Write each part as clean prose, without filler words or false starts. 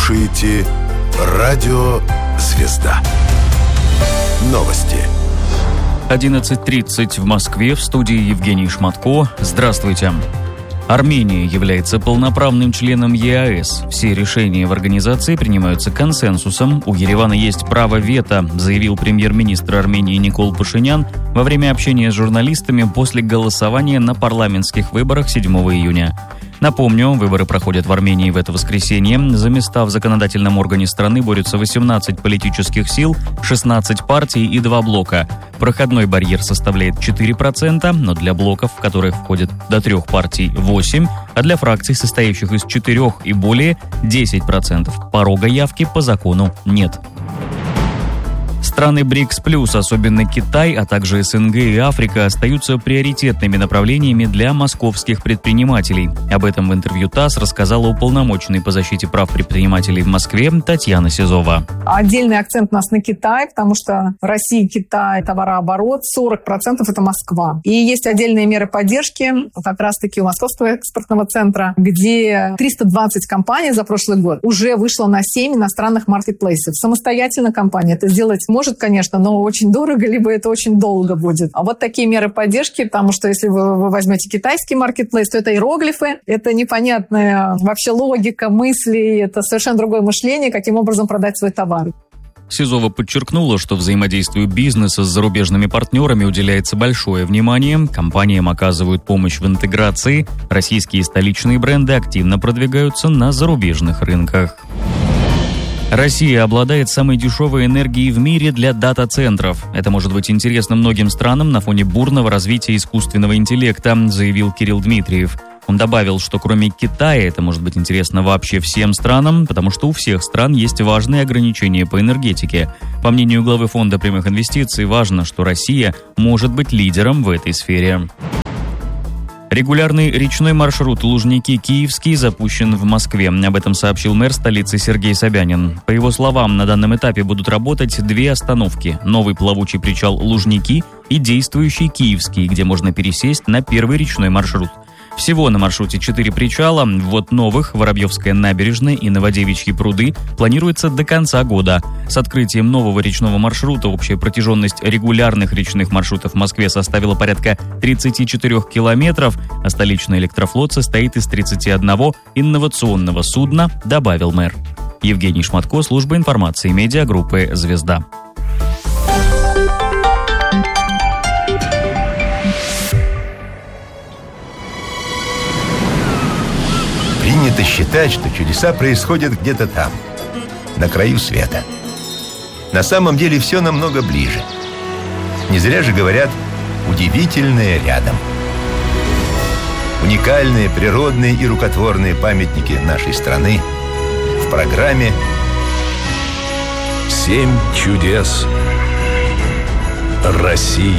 слушаете «Радио Звезда». Новости. 11:30 в Москве, в студии Евгений Шматко. Здравствуйте. Армения является полноправным членом ЕАЭС. Все решения в организации принимаются консенсусом. У Еревана есть право вето, заявил премьер-министр Армении Никол Пашинян во время общения с журналистами после голосования на парламентских выборах 7 июня. Напомню, выборы проходят в Армении в это воскресенье. За места в законодательном органе страны борются 18 политических сил, 16 партий и 2 блока. Проходной барьер составляет 4%, но для блоков, в которых входят до 3 партий, 8%, а для фракций, состоящих из 4 и более, 10%. Порога явки по закону нет. Страны БРИКС+, особенно Китай, а также СНГ и Африка, остаются приоритетными направлениями для московских предпринимателей. Об этом в интервью ТАСС рассказала уполномоченный по защите прав предпринимателей в Москве Татьяна Сизова. Отдельный акцент у нас на Китай, потому что Россия и Китай товарооборот 40% это Москва. И есть отдельные меры поддержки, как раз-таки у Московского экспортного центра, где 320 компаний за прошлый год уже вышло на 7 иностранных маркетплейсов. Самостоятельно компания это сделать может, конечно, но очень дорого, либо это очень долго будет. А вот такие меры поддержки, потому что если вы возьмете китайский маркетплейс, то это иероглифы, это непонятная вообще логика мыслей, это совершенно другое мышление, каким образом продать свой товар. Сизова подчеркнула, что взаимодействию бизнеса с зарубежными партнерами уделяется большое внимание, компаниям оказывают помощь в интеграции, российские столичные бренды активно продвигаются на зарубежных рынках. Россия обладает самой дешевой энергией в мире для дата-центров. Это может быть интересно многим странам на фоне бурного развития искусственного интеллекта, заявил Кирилл Дмитриев. Он добавил, что кроме Китая это может быть интересно вообще всем странам, потому что у всех стран есть важные ограничения по энергетике. По мнению главы Фонда прямых инвестиций, важно, что Россия может быть лидером в этой сфере. Регулярный речной маршрут Лужники-Киевский запущен в Москве. Об этом сообщил мэр столицы Сергей Собянин. По его словам, на данном этапе будут работать 2 остановки. Новый плавучий причал Лужники и действующий Киевский, где можно пересесть на первый речной маршрут. Всего на маршруте 4 причала, ввод новых, Воробьевская набережная и Новодевичьи пруды, планируется до конца года. С открытием нового речного маршрута общая протяженность регулярных речных маршрутов в Москве составила порядка 34 километров, а столичный электрофлот состоит из 31 инновационного судна, добавил мэр. Евгений Шматко, служба информации медиагруппы «Звезда». Принято считать, что чудеса происходят где-то там, на краю света. На самом деле все намного ближе. Не зря же говорят «удивительное рядом». Уникальные природные и рукотворные памятники нашей страны в программе «7 чудес России».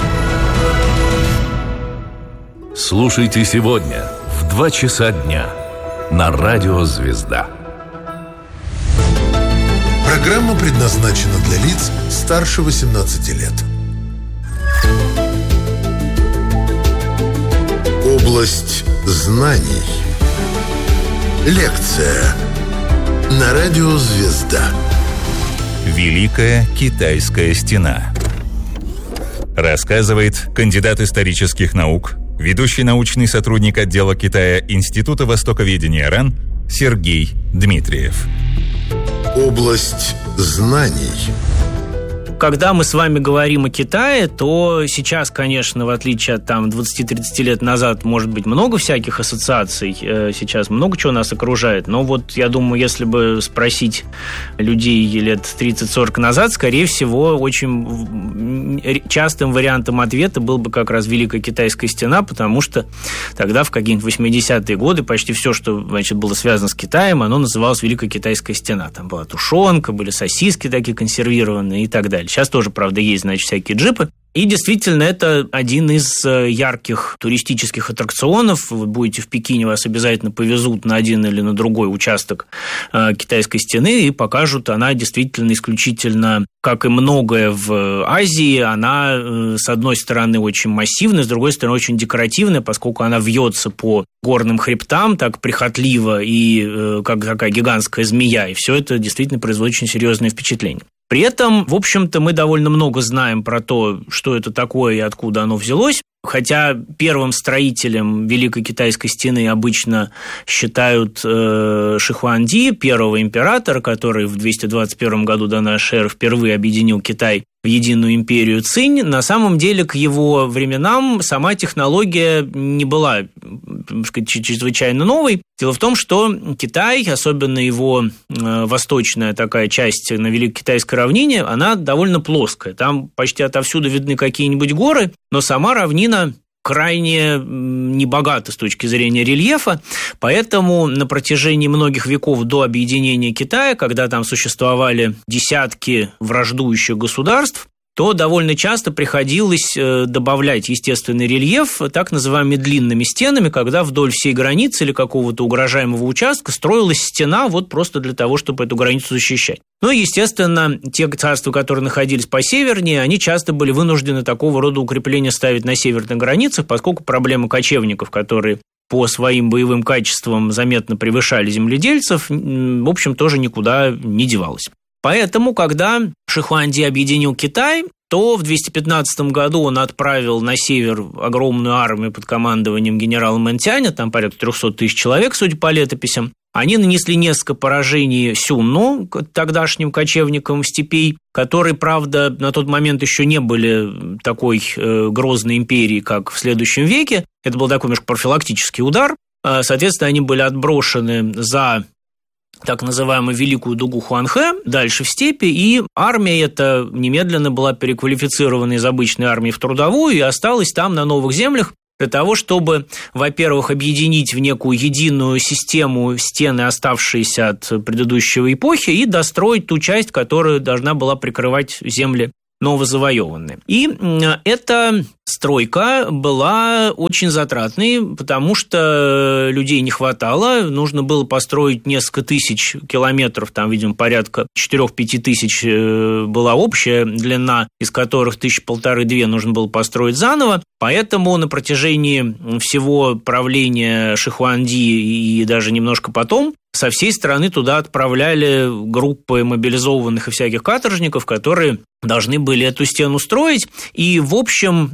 Слушайте сегодня в 2 часа дня на Радио Звезда. Программа предназначена для лиц старше 18 лет. Область знаний. Лекция на Радио Звезда. Великая Китайская стена. Рассказывает кандидат исторических наук, ведущий научный сотрудник отдела Китая Института востоковедения РАН Сергей Дмитриев. Область знаний. Когда мы с вами говорим о Китае, то сейчас, конечно, в отличие от 20-30 лет назад, может быть много всяких ассоциаций, сейчас много чего нас окружает, но вот я думаю, если бы спросить людей лет 30-40 назад, скорее всего, очень частым вариантом ответа был бы как раз Великая Китайская стена, потому что тогда, в какие-нибудь 80-е годы, почти все, что, значит, было связано с Китаем, оно называлось Великая Китайская стена. Там была тушенка, были сосиски такие консервированные и так далее. Сейчас тоже, правда, есть, значит, всякие джипы. И действительно, это один из ярких туристических аттракционов. Вы будете в Пекине, вас обязательно повезут на один или на другой участок Китайской стены и покажут. Она действительно исключительно, как и многое в Азии, она, с одной стороны, очень массивная, с другой стороны, очень декоративная, поскольку она вьется по горным хребтам так прихотливо и как такая гигантская змея. И все это действительно производит очень серьезное впечатление. При этом, в общем-то, мы довольно много знаем про то, что это такое и откуда оно взялось. Хотя первым строителем Великой Китайской стены обычно считают Ши Хуанди, первого императора, который в 221 году до нашей эры впервые объединил Китай в единую империю Цинь. На самом деле, к его временам сама технология не была, так сказать, чрезвычайно новой. Дело в том, что Китай, особенно его восточная такая часть на Великой Китайской равнине, она довольно плоская. Там почти отовсюду видны какие-нибудь горы, но сама равнина крайне небогата с точки зрения рельефа, поэтому на протяжении многих веков до объединения Китая, когда там существовали десятки враждующих государств, то довольно часто приходилось добавлять естественный рельеф так называемыми длинными стенами, когда вдоль всей границы или какого-то угрожаемого участка строилась стена вот просто для того, чтобы эту границу защищать. Ну и, естественно, те царства, которые находились посевернее, они часто были вынуждены такого рода укрепления ставить на северных границах, поскольку проблема кочевников, которые по своим боевым качествам заметно превышали земледельцев, в общем, тоже никуда не девалась. Поэтому, когда Ши Хуанди объединил Китай, то в 215 году он отправил на север огромную армию под командованием генерала Мэнтяня, там порядка 300 тысяч человек, судя по летописям. Они нанесли несколько поражений Сюнну, тогдашним кочевникам степей, которые, правда, на тот момент еще не были такой грозной империей, как в следующем веке. Это был такой немножко профилактический удар. Соответственно, они были отброшены за так называемую Великую дугу Хуанхэ, дальше в степи, и армия эта немедленно была переквалифицирована из обычной армии в трудовую и осталась там на новых землях для того, чтобы, во-первых, объединить в некую единую систему стены, оставшиеся от предыдущей эпохи, и достроить ту часть, которая должна была прикрывать земли новозавоеванные. И эта стройка была очень затратной, потому что людей не хватало, нужно было построить несколько тысяч километров, там, видимо, порядка 4-5 тысяч была общая длина, из которых 1,5-2 нужно было построить заново, поэтому на протяжении всего правления Ши Хуанди и даже немножко потом со всей страны туда отправляли группы мобилизованных и всяких каторжников, которые должны были эту стену строить. И, в общем,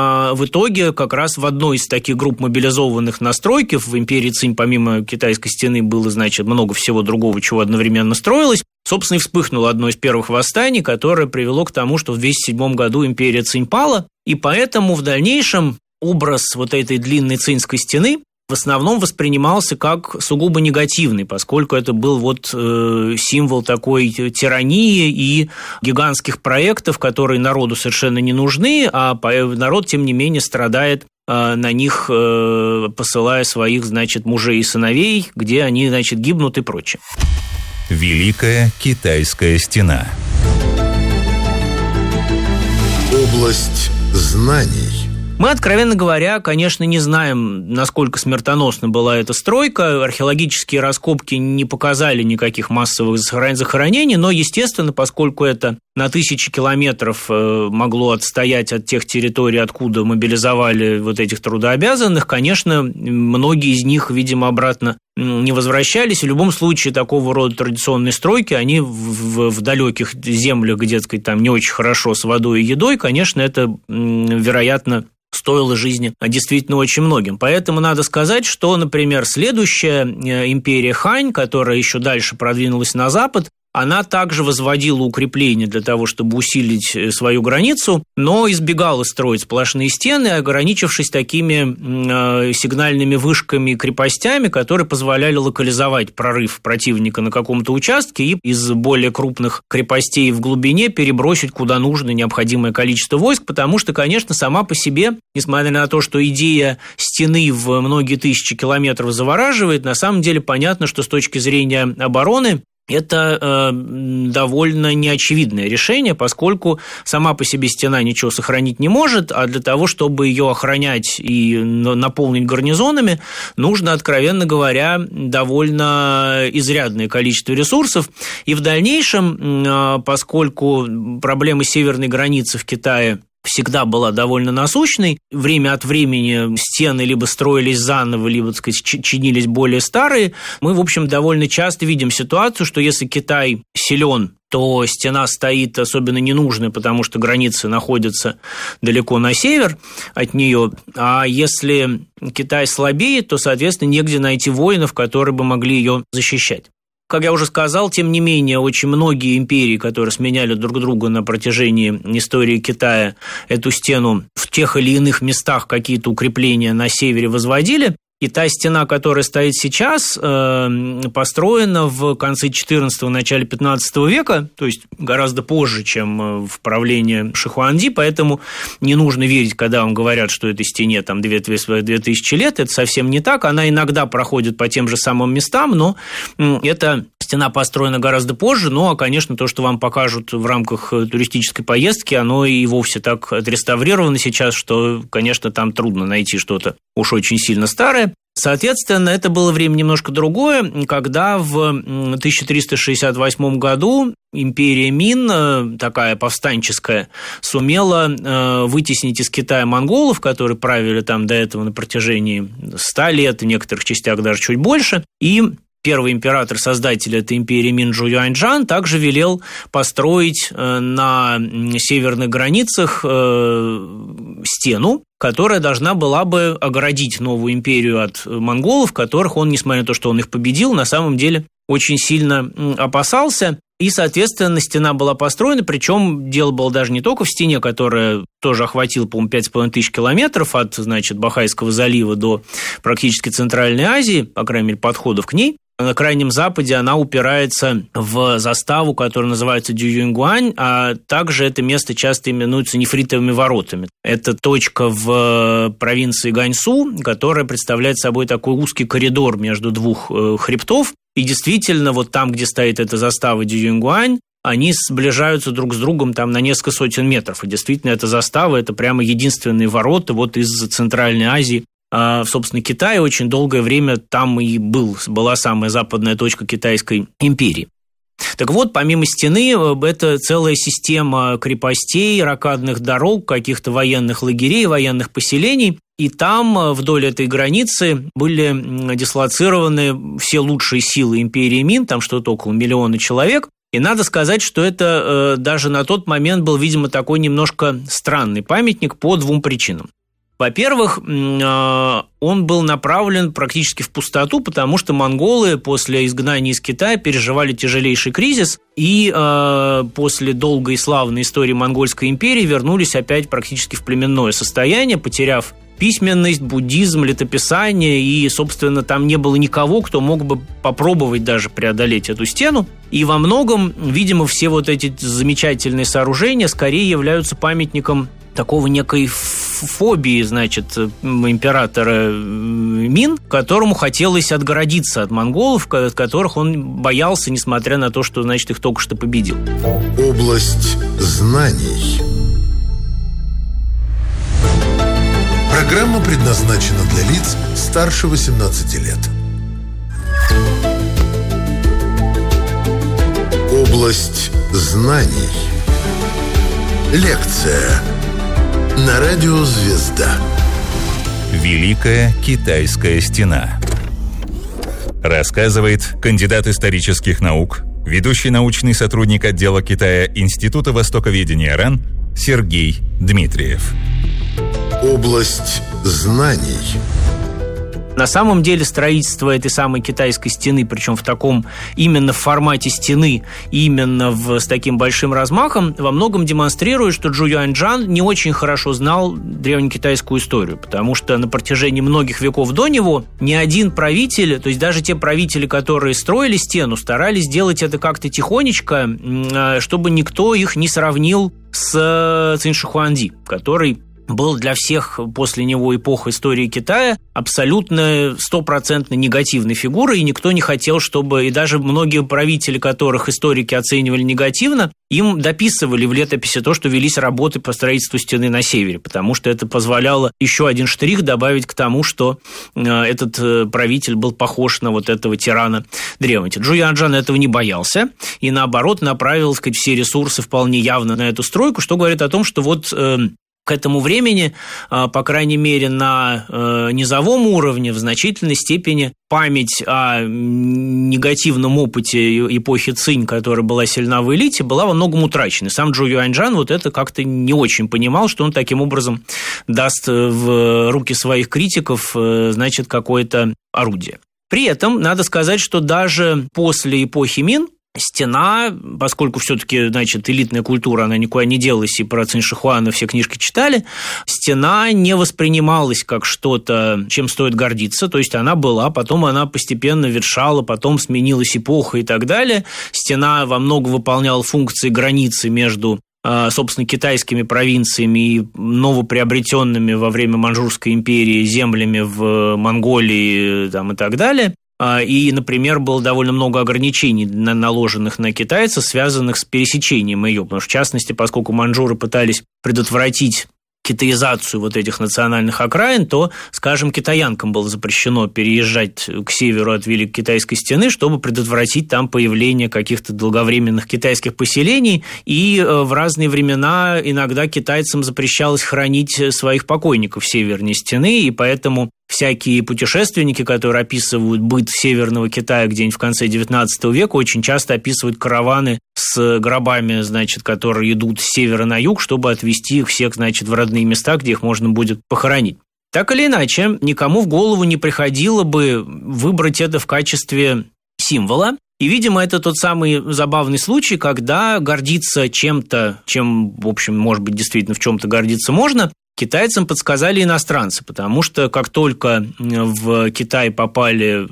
в итоге как раз в одной из таких групп мобилизованных на стройке в империи Цинь, помимо Китайской стены, было, значит, много всего другого, чего одновременно строилось. Собственно, и вспыхнуло одно из первых восстаний, которое привело к тому, что в 207 году империя Цинь пала. И поэтому в дальнейшем образ вот этой длинной цинской стены в основном воспринимался как сугубо негативный, поскольку это был вот символ такой тирании и гигантских проектов, которые народу совершенно не нужны, а народ, тем не менее, страдает на них, посылая своих, значит, мужей и сыновей, где они, значит, гибнут и прочее. Великая Китайская стена. Область знаний. Мы, откровенно говоря, конечно, не знаем, насколько смертоносна была эта стройка. Археологические раскопки не показали никаких массовых захоронений, но, естественно, поскольку это на тысячи километров могло отстоять от тех территорий, откуда мобилизовали вот этих трудообязанных, конечно, многие из них, видимо, обратно не возвращались. В любом случае, такого рода традиционные стройки, они в далеких землях, где, так сказать, там не очень хорошо с водой и едой, конечно, это, вероятно, стоило жизни действительно очень многим. Поэтому надо сказать, что, например, следующая империя Хань, которая еще дальше продвинулась на запад, она также возводила укрепления для того, чтобы усилить свою границу, но избегала строить сплошные стены, ограничившись такими сигнальными вышками и крепостями, которые позволяли локализовать прорыв противника на каком-то участке и из более крупных крепостей в глубине перебросить куда нужно необходимое количество войск, потому что, конечно, сама по себе, несмотря на то, что идея стены в многие тысячи километров завораживает, на самом деле понятно, что с точки зрения обороны это довольно неочевидное решение, поскольку сама по себе стена ничего сохранить не может, а для того, чтобы ее охранять и наполнить гарнизонами, нужно, откровенно говоря, довольно изрядное количество ресурсов. И в дальнейшем, поскольку проблема северной границы в Китае всегда была довольно насущной. Время от времени стены либо строились заново, либо, так сказать, чинились более старые. Мы, в общем, довольно часто видим ситуацию, что если Китай силен, то стена стоит особенно ненужная, потому что границы находятся далеко на север от нее. А если Китай слабеет, то, соответственно, негде найти воинов, которые бы могли ее защищать. Как я уже сказал, тем не менее, очень многие империи, которые сменяли друг друга на протяжении истории Китая, эту стену в тех или иных местах какие-то укрепления на севере возводили. И та стена, которая стоит сейчас, построена в конце XIV – начале XV века, то есть гораздо позже, чем в правлении Шихуанди, поэтому не нужно верить, когда вам говорят, что этой стене там 2000 лет, это совсем не так. Она иногда проходит по тем же самым местам, но эта стена построена гораздо позже, а, конечно, то, что вам покажут в рамках туристической поездки, оно и вовсе так отреставрировано сейчас, что, конечно, там трудно найти что-то уж очень сильно старое. Соответственно, это было время немножко другое, когда в 1368 году империя Мин, такая повстанческая, сумела вытеснить из Китая монголов, которые правили там до этого на протяжении 100 лет, в некоторых частях даже чуть больше, и первый император-создатель этой империи Мин Чжу Юаньчжан также велел построить на северных границах стену, которая должна была бы оградить новую империю от монголов, которых он, несмотря на то, что он их победил, на самом деле очень сильно опасался. И, соответственно, стена была построена, причем дело было даже не только в стене, которая тоже охватила, по-моему, 5500 километров от, Бахайского залива до практически Центральной Азии, по крайней мере, подходов к ней. На Крайнем Западе она упирается в заставу, которая называется Дююньгуань, а также это место часто именуется нефритовыми воротами. Это точка в провинции Ганьсу, которая представляет собой такой узкий коридор между двух хребтов. И действительно, вот там, где стоит эта застава Дююньгуань, они сближаются друг с другом там на несколько сотен метров. И действительно, эта застава – это прямо единственные ворота вот из Центральной Азии. Собственно, Китай очень долгое время там и была самая западная точка Китайской империи. Так вот, помимо стены, это целая система крепостей, рокадных дорог, каких-то военных лагерей, военных поселений. И там, вдоль этой границы, были дислоцированы все лучшие силы империи Мин, там что-то около 1 миллиона человек. И надо сказать, что это даже на тот момент был, видимо, такой немножко странный памятник по 2 причинам. Во-первых, он был направлен практически в пустоту, потому что монголы после изгнания из Китая переживали тяжелейший кризис, и после долгой и славной истории Монгольской империи вернулись опять практически в племенное состояние, потеряв письменность, буддизм, летописание, и, собственно, там не было никого, кто мог бы попробовать даже преодолеть эту стену. И во многом, видимо, все вот эти замечательные сооружения скорее являются памятником такого некой фобии, императора Мин, которому хотелось отгородиться от монголов, от которых он боялся, несмотря на то, что, их только что победил. Область знаний. Программа предназначена для лиц старше 18 лет. Область знаний. Лекция на радио «Звезда». Великая Китайская стена. Рассказывает кандидат исторических наук, ведущий научный сотрудник отдела Китая Института востоковедения РАН Сергей Дмитриев. Область знаний. На самом деле строительство этой самой китайской стены, причем в таком именно в формате стены, именно с таким большим размахом, во многом демонстрирует, что Чжу Юаньчжан не очень хорошо знал древнекитайскую историю, потому что на протяжении многих веков до него ни один правитель, то есть даже те правители, которые строили стену, старались сделать это как-то тихонечко, чтобы никто их не сравнил с Цинь Шихуанди, который был для всех после него эпох истории Китая абсолютно 100% негативной фигурой, и никто не хотел, чтобы... И даже многие правители, которых историки оценивали негативно, им дописывали в летописи то, что велись работы по строительству стены на севере, потому что это позволяло еще один штрих добавить к тому, что этот правитель был похож на вот этого тирана древности. Чжу Юаньчжан этого не боялся, и наоборот направил, сказать, все ресурсы вполне явно на эту стройку, что говорит о том, что вот... К этому времени, по крайней мере, на низовом уровне в значительной степени память о негативном опыте эпохи Цинь, которая была сильна в элите, была во многом утрачена. Сам Чжу Юаньчжан вот это как-то не очень понимал, что он таким образом даст в руки своих критиков, значит, какое-то орудие. При этом надо сказать, что даже после эпохи Мин стена, поскольку все-таки, значит, элитная культура, она никуда не делась, и про Цинь Шихуана все книжки читали, стена не воспринималась как что-то, чем стоит гордиться, то есть она была, потом она постепенно ветшала, потом сменилась эпоха и так далее. Стена во многом выполняла функции границы между, собственно, китайскими провинциями и новоприобретенными во время Маньчжурской империи землями в Монголии там, и так далее. И, например, было довольно много ограничений, наложенных на китайцев, связанных с пересечением ее. Потому что, в частности, поскольку маньчжуры пытались предотвратить китаизацию вот этих национальных окраин, то, скажем, китаянкам было запрещено переезжать к северу от Великой Китайской стены, чтобы предотвратить там появление каких-то долговременных китайских поселений, и в разные времена иногда китайцам запрещалось хранить своих покойников севернее стены, и поэтому всякие путешественники, которые описывают быт Северного Китая где-нибудь в конце XIX века, очень часто описывают караваны с гробами, значит, которые идут с севера на юг, чтобы отвезти их всех, значит, в родные места, где их можно будет похоронить. Так или иначе, никому в голову не приходило бы выбрать это в качестве символа. И, видимо, это тот самый забавный случай, когда гордиться чем-то, чем, в общем, может быть, действительно в чем-то гордиться можно, китайцам подсказали иностранцы, потому что как только в Китай попали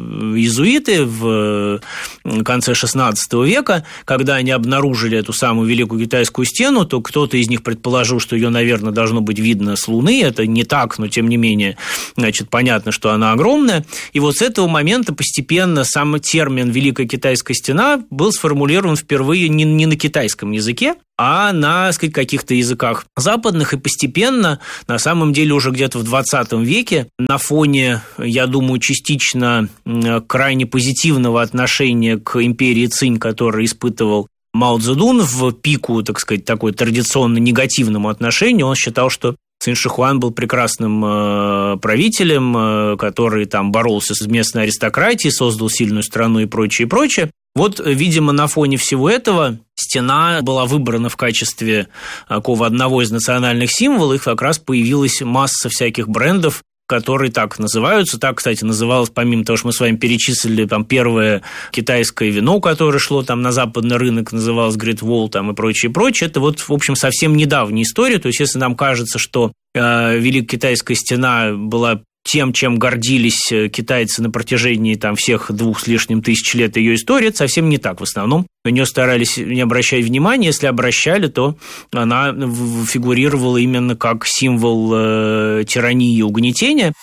иезуиты в конце XVI века, когда они обнаружили эту самую Великую Китайскую стену, то кто-то из них предположил, что ее, наверное, должно быть видно с Луны. Это не так, но тем не менее, значит, понятно, что она огромная. И вот с этого момента постепенно сам термин «Великая Китайская стена» был сформулирован впервые не на китайском языке, а на, сказать, каких-то языках западных, и постепенно, на самом деле, уже где-то в 20 веке, на фоне, я думаю, частично крайне позитивного отношения к империи Цинь, который испытывал Мао Цзэдун в пику, так сказать, такой традиционно негативному отношению, он считал, что Цинь Шихуан был прекрасным правителем, который там боролся с местной аристократией, создал сильную страну и прочее, и прочее. Вот, видимо, на фоне всего этого стена была выбрана в качестве такого одного из национальных символов, и как раз появилась масса всяких брендов, которые так называются. Так, кстати, называлось, помимо того, что мы с вами перечислили, там, первое китайское вино, которое шло там на западный рынок, называлось Great Wall, там, и прочее, прочее. Это вот, в общем, совсем недавняя история. То есть, если нам кажется, что Великая Китайская стена была тем, чем гордились китайцы на протяжении там, всех 2 с лишним тысяч лет ее истории, это совсем не так. В основном на нее старались не обращать внимания. Если обращали, то она фигурировала именно как символ тирании и угнетения.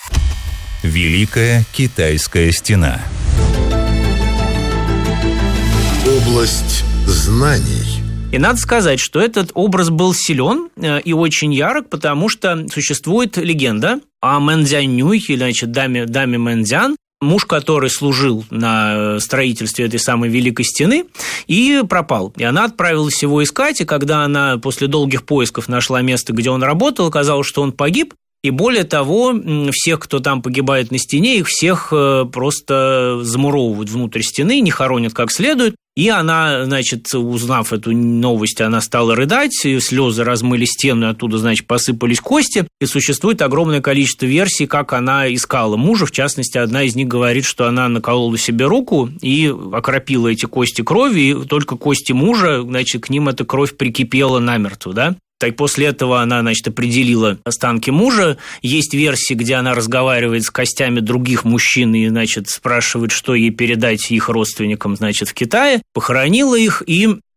Великая Китайская стена. Область знаний. И надо сказать, что этот образ был силен и очень ярок, потому что существует легенда о Мэн Цзяньнюй, или, значит, даме Мэн Цзян, муж, который служил на строительстве этой самой Великой Стены, и пропал. И она отправилась его искать, и когда она после долгих поисков нашла место, где он работал, оказалось, что он погиб. И более того, всех, кто там погибает на стене, их всех просто замуровывают внутрь стены, не хоронят как следует. И она, значит, узнав эту новость, она стала рыдать, слезы размыли стену, и оттуда, значит, посыпались кости. И существует огромное количество версий, как она искала мужа. В частности, одна из них говорит, что она наколола себе руку и окропила эти кости кровью, и только кости мужа, значит, к ним эта кровь прикипела намертво, да. Так после этого она, значит, определила останки мужа. Есть версии, где она разговаривает с костями других мужчин и, значит, спрашивает, что ей передать их родственникам, значит, в Китае. Похоронила их, и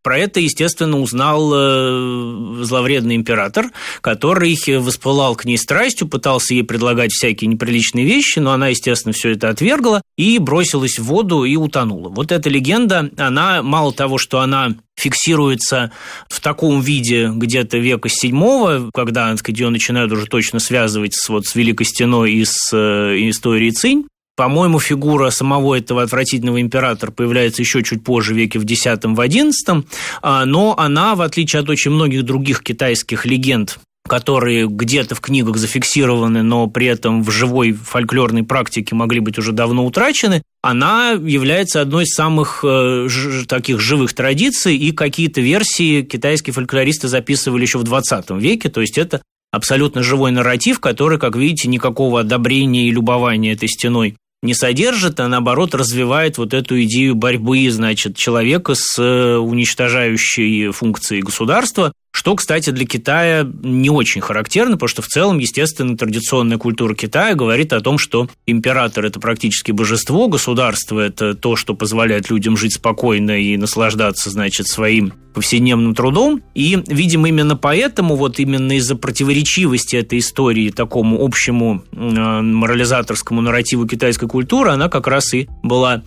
Про это, естественно, узнал зловредный император, который воспылал к ней страстью, пытался ей предлагать всякие неприличные вещи, но она, естественно, все это отвергла и бросилась в воду и утонула. Вот эта легенда, она мало того, что она фиксируется в таком виде где-то века VII, когда, так сказать, ее начинают уже точно связывать с Великой Стеной и с историей Цинь. По-моему, фигура самого этого отвратительного императора появляется еще чуть позже, в веке в X, в XI, но она, в отличие от очень многих других китайских легенд, которые где-то в книгах зафиксированы, но при этом в живой фольклорной практике могли быть уже давно утрачены, она является одной из самых таких живых традиций, и какие-то версии китайские фольклористы записывали еще в XX веке, то есть это абсолютно живой нарратив, который, как видите, никакого одобрения и любования этой стеной не содержит, а наоборот развивает вот эту идею борьбы, значит, человека с уничтожающей функцией государства, что, кстати, для Китая не очень характерно, потому что в целом, естественно, традиционная культура Китая говорит о том, что император – это практически божество, государство – это то, что позволяет людям жить спокойно и наслаждаться, значит, своим повседневным трудом. И, видимо, именно поэтому, вот именно из-за противоречивости этой истории такому общему морализаторскому нарративу китайской культуры, она как раз и была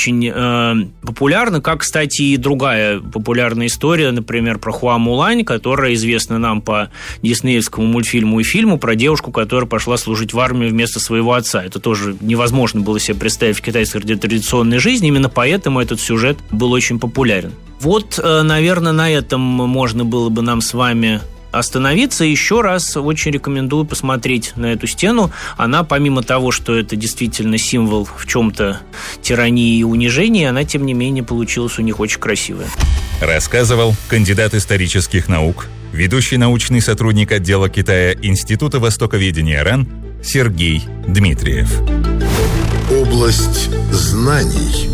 очень популярна, как, кстати, и другая популярная история, например, про Хуа Мулань, которая известна нам по диснеевскому мультфильму и фильму про девушку, которая пошла служить в армию вместо своего отца. Это тоже невозможно было себе представить в китайской традиционной жизни, именно поэтому этот сюжет был очень популярен. Вот, наверное, на этом можно было бы нам с вами остановиться. Еще раз очень рекомендую посмотреть на эту стену. Она, помимо того, что это действительно символ в чем-то тирании и унижения, она, тем не менее, получилась у них очень красивая. Рассказывал кандидат исторических наук, ведущий научный сотрудник отдела Китая Института востоковедения РАН Сергей Дмитриев. Область знаний.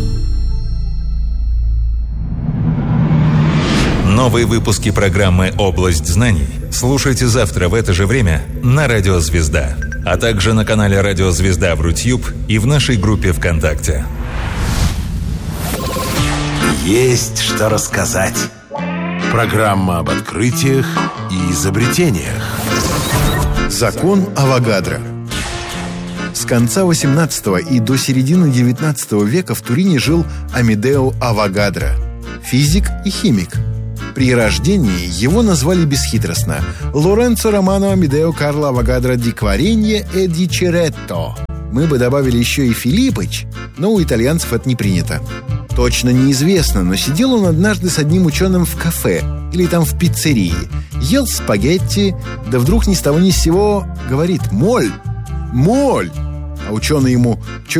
Новые выпуски программы «Область знаний» слушайте завтра в это же время на Радио Звезда, а также на канале Радио Звезда в Рутьюб и в нашей группе ВКонтакте. Есть что рассказать. Программа об открытиях и изобретениях. Закон Авогадро. С конца XVIII и до середины XIX века в Турине жил Амедео Авогадро, физик и химик. При рождении его назвали бесхитростно Лоренцо Романо Амедео Карло Авогадро ди Кваренье и ди Черетто. Мы бы добавили еще и Филиппыч, но у итальянцев это не принято. Точно неизвестно, но сидел он однажды с одним ученым в кафе или там в пиццерии. Ел спагетти, да вдруг ни с того ни с сего говорит: «Моль! Моль!» А ученый ему: